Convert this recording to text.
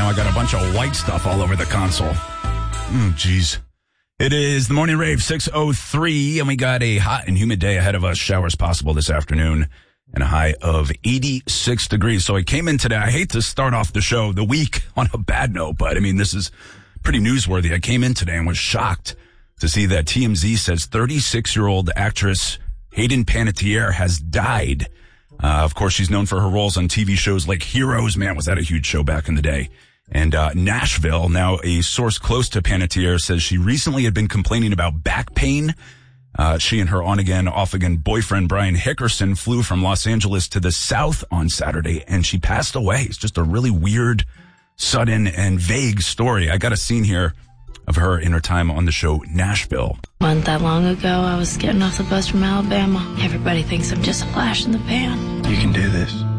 now I got a bunch of white stuff all over the console. Jeez. It is the morning rave, 6:03, and we got a hot and humid day ahead of us. Showers possible this afternoon and a high of 86 degrees. So I came in today. I hate to start off the week on a bad note, but I mean, this is pretty newsworthy. I came in today and was shocked to see that TMZ says 36-year-old actress Hayden Panettiere has died. Of course, she's known for her roles on TV shows like Heroes. Man, was that a huge show back in the day. And Nashville. Now, a source close to Panettiere says she recently had been complaining about back pain. She and her on-again, off-again boyfriend, Brian Hickerson, flew from Los Angeles to the South on Saturday, and she passed away. It's just a really weird, sudden, and vague story. I got a scene here of her in her time on the show Nashville. Wasn't that long ago, I was getting off the bus from Alabama. Everybody thinks I'm just a flash in the pan. You can do this.